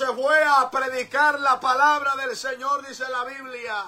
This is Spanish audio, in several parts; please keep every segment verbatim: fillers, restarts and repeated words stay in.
se fue a predicar la palabra del Señor, dice la Biblia,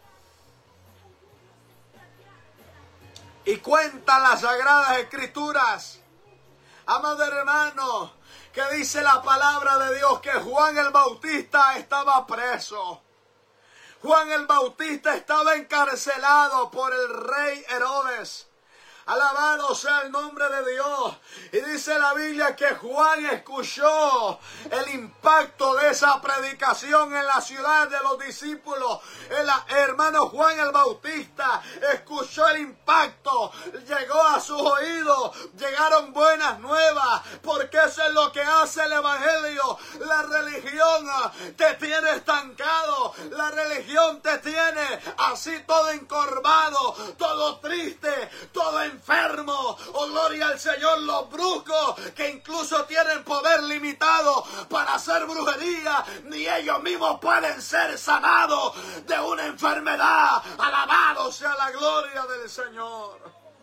y cuenta las Sagradas Escrituras, amado hermano, que dice la palabra de Dios que Juan el Bautista estaba preso. Juan el Bautista estaba encarcelado por el rey Herodes. Alabado sea el nombre de Dios. Y dice la Biblia que Juan escuchó el impacto de esa predicación en la ciudad de los discípulos. El hermano Juan el Bautista escuchó el impacto. Llegó a sus oídos. Llegaron buenas nuevas. Porque eso es lo que hace el Evangelio. La religión te tiene estancado. La religión te tiene así todo encorvado, todo triste, todo enfermo. enfermo, oh gloria al Señor, los brujos que incluso tienen poder limitado para hacer brujería, ni ellos mismos pueden ser sanados de una enfermedad. Alabado sea la gloria del Señor.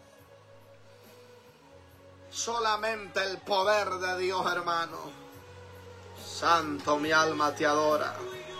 Solamente el poder de Dios, hermano. Santo, mi alma te adora.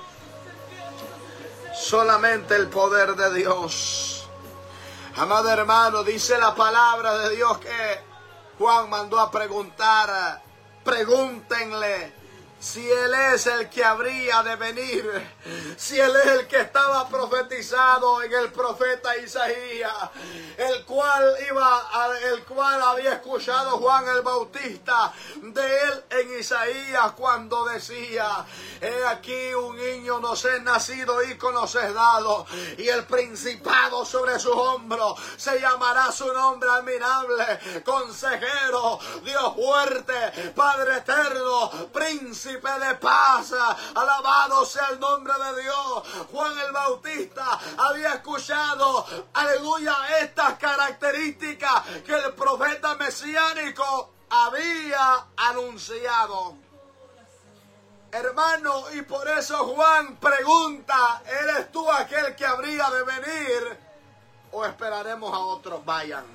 Solamente el poder de Dios. Amado hermano, dice la palabra de Dios que Juan mandó a preguntar, pregúntenle si Él es el que habría de venir, si Él es el que estaba profetizado en el profeta Isaías, el cual iba, a, el cual había escuchado Juan el Bautista de él en Isaías cuando decía: he aquí un niño nos es nacido, hijo nos es dado, y el principado sobre sus hombros, se llamará su nombre admirable, consejero, Dios fuerte, Padre eterno, príncipe de paz. Alabado sea el nombre de Dios. Juan el Bautista había escuchado, aleluya, estas características que el profeta mesiánico había anunciado. Hermano, y por eso Juan pregunta: ¿eres tú aquel que habría de venir o esperaremos a otros vayan?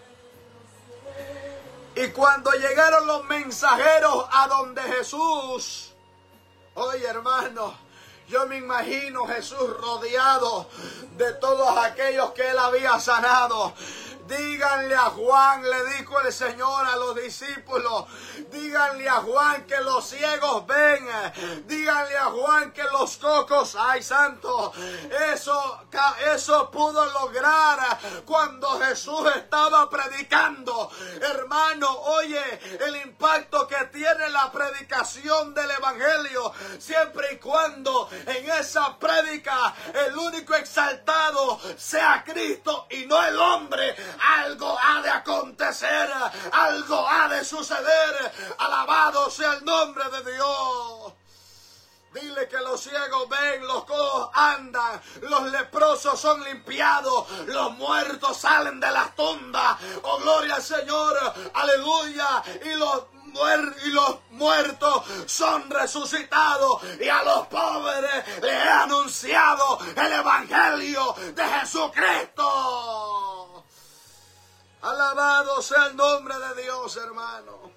Y cuando llegaron los mensajeros a donde Jesús, oye hermano, yo me imagino Jesús rodeado de todos aquellos que él había sanado. Díganle a Juan, le dijo el Señor a los discípulos, díganle a Juan que los ciegos ven, díganle a Juan que los cocos, ay santo, eso, eso pudo lograr cuando Jesús estaba predicando. Hermano, oye, el impacto que tiene la predicación del Evangelio, siempre y cuando en esa prédica el único exaltado sea Cristo y no el hombre. Algo ha de acontecer, algo ha de suceder. Alabado sea el nombre de Dios. Dile que los ciegos ven, los cojos andan, los leprosos son limpiados, los muertos salen de las tumbas. Oh, gloria al Señor, aleluya. Y los y los muertos son resucitados, y a los pobres les he anunciado el Evangelio de Jesucristo. Alabado sea el nombre de Dios, hermano.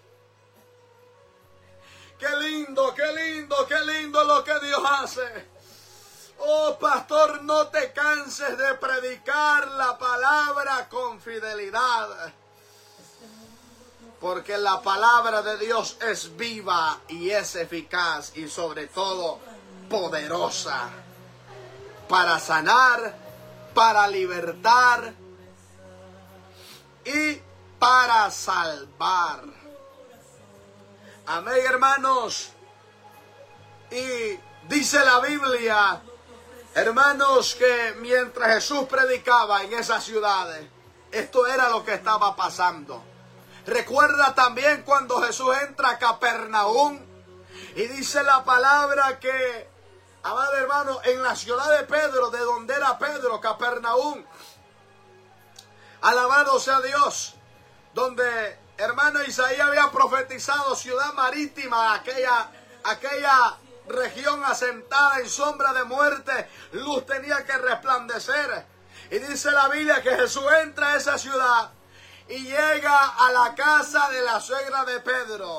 Qué lindo, qué lindo, qué lindo lo que Dios hace. Oh, pastor, no te canses de predicar la palabra con fidelidad. Porque la palabra de Dios es viva y es eficaz y sobre todo poderosa para sanar, para libertar y para salvar. Amén, hermanos. Y dice la Biblia, hermanos, que mientras Jesús predicaba en esas ciudades, esto era lo que estaba pasando. Recuerda también cuando Jesús entra a Capernaum y dice la palabra que, amado hermano, en la ciudad de Pedro, de donde era Pedro, Capernaum, alabado sea Dios, donde, hermano, Isaías había profetizado ciudad marítima, aquella, aquella región asentada en sombra de muerte, luz tenía que resplandecer. Y dice la Biblia que Jesús entra a esa ciudad y llega a la casa de la suegra de Pedro.